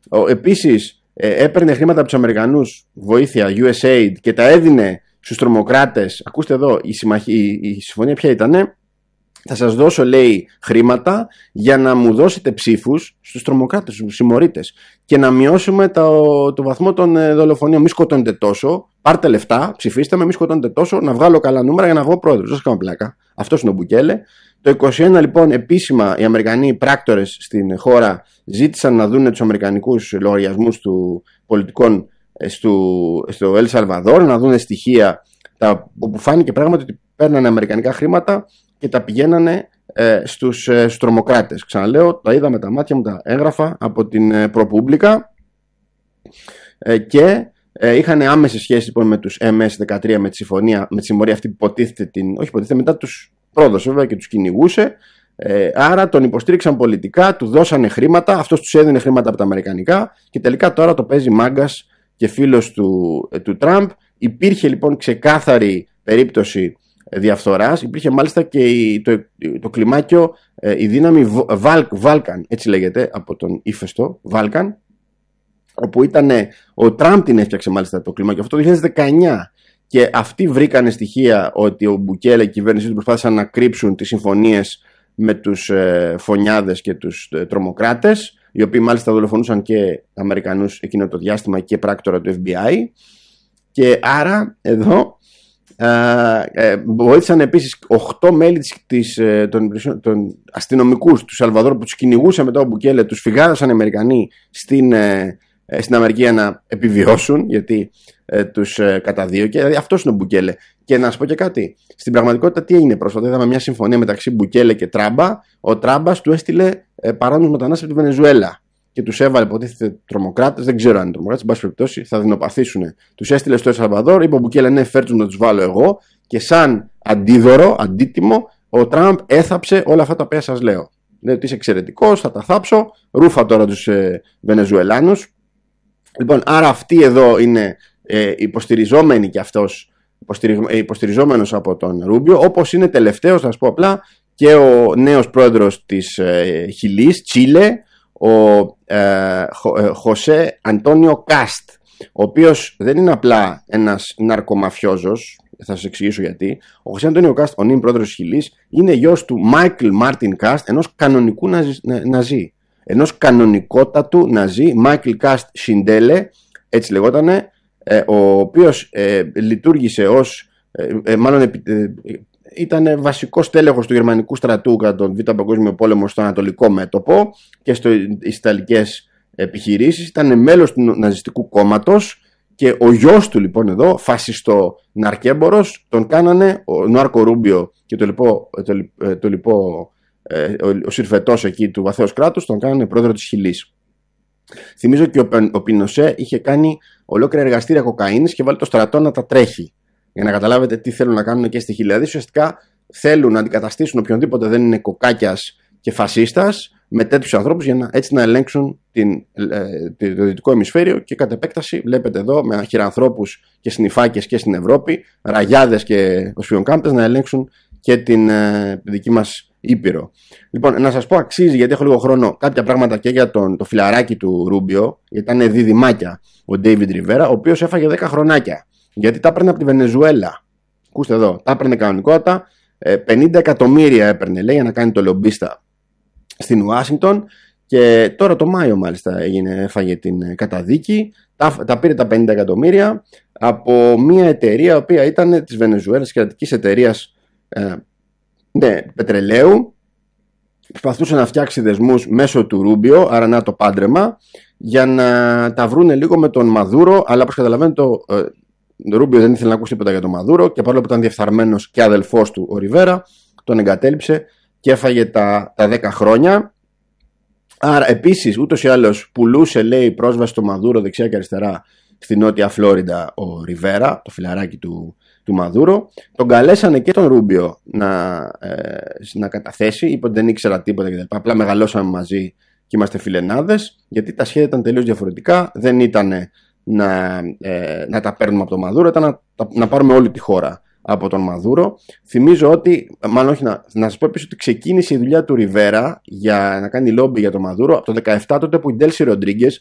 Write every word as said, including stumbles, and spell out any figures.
Επίσης, ε, έπαιρνε χρήματα από τους Αμερικανούς, βοήθεια, γιου ες έιντ, και τα έδινε στους τρομοκράτες. Ακούστε εδώ, η, συμμαχή, η, η συμφωνία ποια ήτανε? Θα σας δώσω, λέει, χρήματα για να μου δώσετε ψήφους στους τρομοκράτες, στους συμμορίτες, και να μειώσουμε το, το βαθμό των δολοφονίων. Μη σκοτώνετε τόσο, πάρτε λεφτά, ψηφίστε με, μη σκοτώνετε τόσο, να βγάλω καλά νούμερα για να βγω πρόεδρος. Δεν σας κάνω πλάκα. Αυτός είναι ο Μπουκέλε. Το είκοσι ένα, λοιπόν, επίσημα οι Αμερικανοί πράκτορες στην χώρα ζήτησαν να δουν τους αμερικανικούς λογαριασμούς του πολιτικών στο, στο Ελ Σαλβαδόρ, να δουν στοιχεία τα, όπου φάνηκε πράγματι ότι παίρνανε αμερικανικά χρήματα και τα πηγαίνανε ε, στους, ε, στους τρομοκράτες. Ξαναλέω, τα είδα με τα μάτια μου, τα έγραφα από την ε, Προπούμπλικα, ε, και ε, είχαν άμεσες σχέσεις, λοιπόν, με τους εμ ες δεκατρία, με τη συμφωνία, με τη συμμορία αυτή που υποτίθεται, την, όχι υποτίθεται, μετά τους πρόδωσε βέβαια και τους κυνηγούσε. Ε, άρα τον υποστήριξαν πολιτικά, του δώσανε χρήματα, αυτός τους έδινε χρήματα από τα αμερικανικά, και τελικά τώρα το παίζει μάγκας και φίλος του, ε, του Τραμπ. Υπήρχε, λοιπόν, ξεκάθαρη περίπτωση διαφθοράς. Υπήρχε μάλιστα και η, το, το κλιμάκιο, ε, η δύναμη Βάλκαν, έτσι λέγεται από τον ύφεστο Βάλκαν, όπου ήταν ο Τραμπ την έφτιαξε μάλιστα το κλιμάκιο αυτό το δύο χιλιάδες δεκαεννιά, και αυτοί βρήκανε στοιχεία ότι ο Μπουκέλε και η κυβέρνησή του προσπάθησαν να κρύψουν τις συμφωνίες με τους ε, φωνιάδες και τους ε, τρομοκράτες, οι οποίοι μάλιστα δολοφονούσαν και Αμερικανούς εκείνο το διάστημα και πράκτορα του εφ μπι άι. Και άρα εδώ Uh, ε, βοήθησαν επίσης οκτώ μέλη της, ε, των, των αστυνομικούς του Σαλβαδόρ που τους κυνηγούσαν μετά ο Μπουκέλε, τους φυγάδασαν οι Αμερικανοί στην, ε, στην Αμερική για να επιβιώσουν, γιατί ε, τους ε, καταδίωκε. Δηλαδή αυτός είναι ο Μπουκέλε. Και να σας πω και κάτι, στην πραγματικότητα τι έγινε πρόσφατα? Είδαμε μια συμφωνία μεταξύ Μπουκέλε και Τράμπα. Ο Τράμπας του έστειλε ε, παράνομους μετανάστες από τη Βενεζουέλα και τους έβαλε, υποτίθεται, τρομοκράτες. Δεν ξέρω αν είναι τρομοκράτες, εν πάση περιπτώσει θα δεινοπαθήσουν. Τους έστειλε στο Ελ Σαλβαδόρ, είπε ο Μπουκέλε, ναι, φέρτους να τους βάλω εγώ, και σαν αντίδωρο, αντίτιμο, ο Τραμπ έθαψε όλα αυτά τα οποία σας λέω. Λέει ότι είσαι εξαιρετικός, θα τα θάψω, ρούφα τώρα τους ε, Βενεζουελάνους. Λοιπόν, άρα αυτοί εδώ είναι ε, υποστηριζόμενοι και αυτός, υποστηριζόμενος από τον Ρούμπιο, όπως είναι τελευταίος, θα σας πω απλά, και ο νέος πρόεδρος της ε, Χιλής, Τσίλε, ο ε, Χωσέ Αντώνιο Κάστ, ο οποίος δεν είναι απλά ένας ναρκομαφιόζος, θα σας εξηγήσω γιατί. Ο Χωσέ Αντώνιο Κάστ, ο νυν πρόεδρος της Χιλής, είναι γιος του Μάικλ Μάρτιν Κάστ, ενός κανονικού ναζι, ναζί, ενός κανονικότατου ναζί, Μάικλ Κάστ Σιντέλε, έτσι λεγότανε, ε, ο οποίος ε, λειτουργήσε ως, ε, ε, μάλλον ε, ε, ήταν βασικός τέλεχος του γερμανικού στρατού κατά τον Β' Παγκόσμιο Πόλεμο στο Ανατολικό Μέτωπο και στις Ιταλικές επιχειρήσεις. Ήταν μέλος του Ναζιστικού Κόμματος και ο γιος του, λοιπόν, εδώ, φασιστό ναρκέμπορος, τον κάνανε ο Νάρκο Ρούμπιο και το λοιπό, το, το λοιπό, ο, ο συρφετός εκεί του βαθέως κράτους, τον κάνανε πρόεδρο της Χιλής. Θυμίζω και ο, ο Πινοσέ είχε κάνει ολόκληρα εργαστήρια κοκαίνης και βάλει το στρατό να τα τρέχει. Για να καταλάβετε τι θέλουν να κάνουν και στη Χιλή. Δηλαδή, ουσιαστικά θέλουν να αντικαταστήσουν οποιονδήποτε δεν είναι κοκάκιας και φασίστας με τέτοιους ανθρώπους, για να, έτσι να ελέγξουν την, ε, το δυτικό ημισφαίριο και κατ' επέκταση, βλέπετε εδώ, με χειρανθρώπους και σνιφάκες και στην Ευρώπη, ραγιάδες και οσφιονκάμπτες, να ελέγξουν και την ε, δική μας Ήπειρο. Λοιπόν, να σας πω, αξίζει, γιατί έχω λίγο χρόνο, κάποια πράγματα και για τον, το φιλαράκι του Ρούμπιο, γιατί ήταν διδυμάκια ο Ντέιβιντ Ριβέρα, ο οποίος έφαγε δέκα χρονάκια. Γιατί τα έπαιρνε από τη Βενεζουέλα. Ακούστε εδώ, τα έπαιρνε κανονικότατα. πενήντα εκατομμύρια έπαιρνε, λέει, για να κάνει το λομπίστα στην Ουάσιγκτον. Και τώρα το Μάιο, μάλιστα, έγινε, έφαγε την καταδίκη. Τα, τα πήρε τα πενήντα εκατομμύρια από μια εταιρεία, η οποία ήταν της Βενεζουέλας, κρατικής εταιρείας ε, ναι, πετρελαίου. Προσπαθούσε να φτιάξει δεσμούς μέσω του Ρούμπιο, άρα να το πάντρεμα, για να τα βρούνε λίγο με τον Μαδούρο. Αλλά όπως καταλαβαίνετε, το. Ε, Ο Ρούμπιο δεν ήθελε να ακούσει τίποτα για τον Μαδούρο και παρόλο που ήταν διεφθαρμένος και αδελφός του ο Ριβέρα, τον εγκατέλειψε και έφαγε τα, τα δέκα χρόνια. Άρα επίσης ούτως ή άλλως πουλούσε, λέει, πρόσβαση στο Μαδούρο δεξιά και αριστερά στη Νότια Φλόριντα ο Ριβέρα, το φιλαράκι του, του Μαδούρο. Τον καλέσανε και τον Ρούμπιο να, ε, να καταθέσει, είπε ότι δεν ήξερα τίποτα κτλ. Απλά μεγαλώσαμε μαζί και είμαστε φιλενάδες, γιατί τα σχέδια ήταν τελείως διαφορετικά, δεν ήταν Να, ε, να τα παίρνουμε από τον Μαδούρο, ήταν να, να πάρουμε όλη τη χώρα από τον Μαδούρο. Θυμίζω ότι, μάλλον όχι, να, να σας πω επίσης ότι ξεκίνησε η δουλειά του Ριβέρα για να κάνει λόμπι για τον Μαδούρο από το δεκαεπτά, τότε που η Ντέλσι Ροντρίγκες